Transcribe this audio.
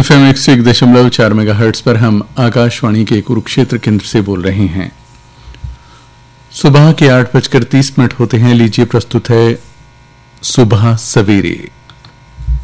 FM 101.4 megahertz पर हम आकाशवाणी के कुरुक्षेत्र केंद्र से बोल रहे हैं। सुबह के 8:30 होते हैं। लीजिए प्रस्तुत है सुबह सवेरे।